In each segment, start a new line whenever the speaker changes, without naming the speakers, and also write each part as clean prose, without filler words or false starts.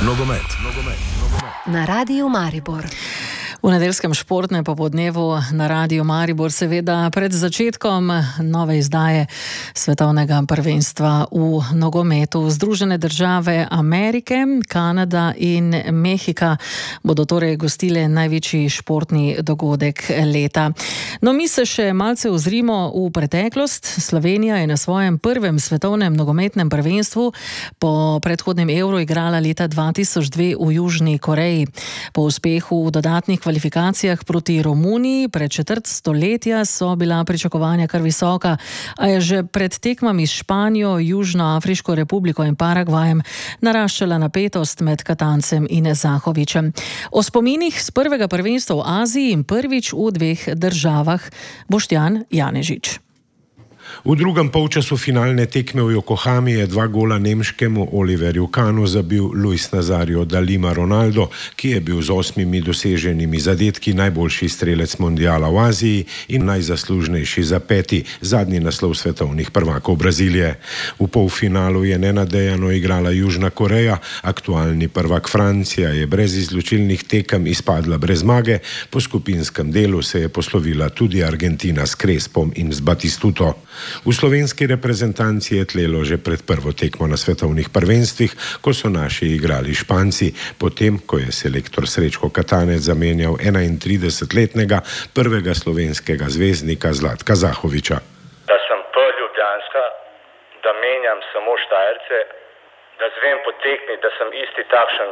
Nogomet.
Na Radiu Maribor.
V nedeljskem športnem popodnevu na Radiu Maribor seveda pred začetkom nove izdaje svetovnega prvenstva v nogometu. Združene države Amerike, Kanada in Mehika bodo torej gostile največji športni dogodek leta. No, mi se še malce ozrimo v preteklost. Slovenija je na svojem prvem svetovnem nogometnem prvenstvu po predhodnem Euru igrala leta 2002 v Južni Koreji. Po uspehu v dodatnih kvalifikacijah proti Romuniji pred četrt stoletja so bila pričakovanja kar visoka, a je že pred tekmami s Španijo, Južnoafriško republiko in Paragvajem naraščala napetost med Katancem in Zahovičem. O spominih z prvega prvenstva v Aziji in prvič v dveh državah Boštjan Janežič.
V drugem polčasu finalne tekme v Yokohami je 2 gola nemškemu Oliverju Kahnu zabil Luis Nazario da Lima Ronaldo, ki je bil z 8 doseženimi zadetki najboljši strelec mondiala v Aziji in najzaslužnejši za 5. zadnji naslov svetovnih prvakov Brazilije. V polfinalu je nenadejano igrala Južna Koreja, aktualni prvak Francija je brez izločilnih tekem izpadla brez zmage, po skupinskem delu se je poslovila tudi Argentina s Crespom in z Batistuto. V slovenski reprezentanci je tlelo že pred prvo tekmo na svetovnih prvenstvih, ko so naši igrali Španci, potem ko je selektor Srečko Katanec zamenjal 31-letnega prvega slovenskega zvezdnika Zlatka Zahoviča.
Da sem ljubljanska, da menjam samo Štajerce, da zvem po tekmi, da sem isti takšen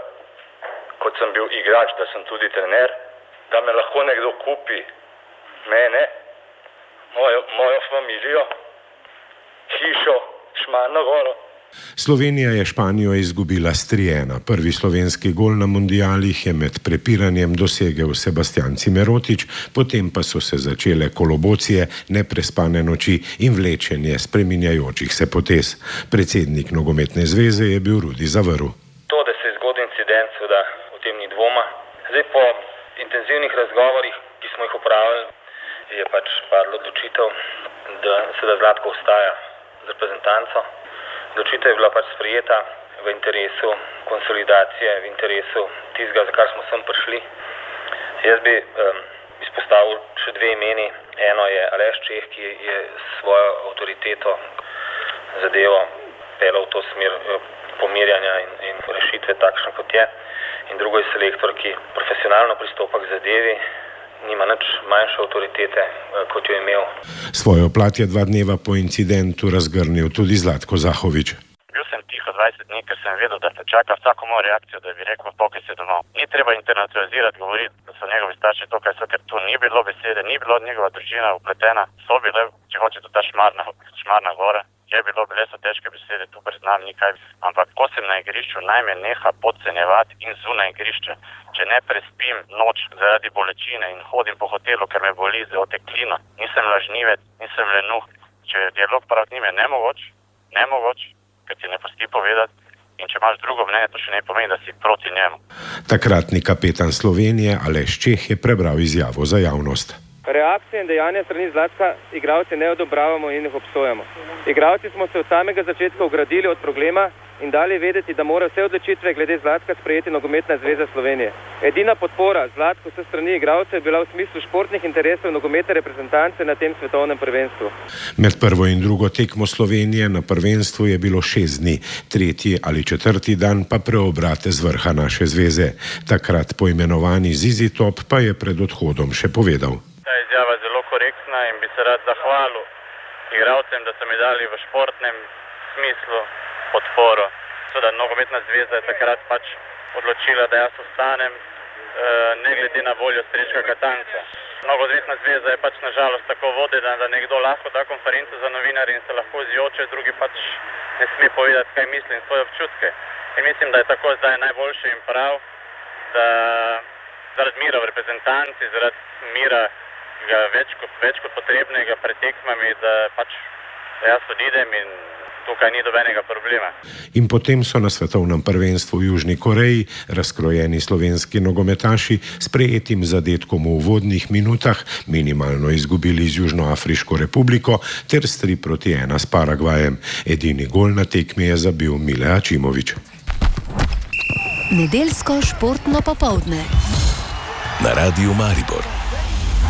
kot sem bil igrač, da sem tudi trener, da me lahko nekdo kupi, mene, mojo familijo, hišo, Šmarno goro.
Slovenija je Španijo izgubila s 3:1. Prvi slovenski gol na mundialih je med prepiranjem dosegel Sebastian Cimerotič, potem pa so se začele kolobocije, neprespane noči in vlečenje spreminjajočih se potez. Predsednik nogometne zveze je bil Rudi Zavrl.
To, da se je zgodil incident, seveda o tem ni dvoma. Zdaj po intenzivnih razgovorih, ki smo jih opravili, je pač padlo odločitev, da seveda Zlatko ostaja z reprezentanco. Odločitev je bila pač sprejeta v interesu konsolidacije, v interesu tistega, za kar smo sem prišli. Jaz bi izpostavil še 2 imeni. Eno je Aleš Čeh, ki je svojo avtoriteto zadevo pelal v to smer pomirjanja in rešitve takšne, kot je. In drugo je selektor, ki profesionalno pristopa k zadevi, nima nič manjše avtoritete, kot jo je imel.
Svojo plat je 2 dneva po incidentu razgrnil tudi Zlatko Zahovič.
Bil sem tiho 20 dni, ker sem vedel, da se čaka vsako mojo reakcijo, da bi rekel, pokaj se domov. Ni treba internacionalizirati, govoriti, da so njegovi starši to, kaj so, ker tu ni bilo besede, ni bilo njegova družina upletena, so bile, če hočete, ta Šmarna gora. Bile so težke besede, tu priznam ni kaj, ampak ko sem na igrišču, naj me neha podcenjevati in zunaj igrišča. Če ne prespim noč zaradi bolečine in hodim po hotelu, ker me boli za oteklino, nisem lažnivec, nisem lenuh. Če je dialog prav z njim je nemogoč, ker ti ne pusti povedati. In če imaš drugo mnenje, to še ne pomeni, da si proti njemu.
Takratni kapetan Slovenije Aleš Čeh je prebral izjavo za javnost.
Reakcije in dejanja strani Zlatka igralci ne odobravamo in jih obsojamo. Igralci smo se od samega začetka ogradili od problema in dali vedeti, da mora vse odločitve glede Zlatka sprejeti Nogometna zveza Slovenije. Edina podpora Zlatku s strani igralcev je bila v smislu športnih interesov nogometne reprezentance na tem svetovnem prvenstvu.
Med prvo in drugo tekmo Slovenije na prvenstvu je bilo 6 dni, 3. ali 4. dan pa preobrate z vrha naše zveze. Takrat poimenovani Zizi Top pa je pred odhodom še povedal.
Ta izjava je zelo korektna in bi se rad zahvalil igralcem, da so mi dali v športnem smislu podporo. Seveda Nogometna zveza je takrat pač odločila, da jaz ostanem ne glede na voljo Srečka Katanca. Nogometna zveza je pač nažalost tako vodena, da nekdo lahko da konferenco za novinarje in se lahko zjoče, drugi pač ne sme povedati, kaj misli in svoje občutke. In mislim, da je tako zdaj najboljše in prav, da zaradi mira v reprezentanci, zaradi mira več kot potrebnega pred tekmami, da pač jaz odidem in tukaj ni dobenega problema.
In potem so na svetovnem prvenstvu v Južni Koreji razkrojeni slovenski nogometaši s prejetim zadetkom v uvodnih minutah minimalno izgubili z Južnoafriško republiko ter s 3-1 s Paragvajem. Edini gol na tekmi je zabil Mile Ačimović.
Nedeljsko športno popoldne
na Radiu Maribor.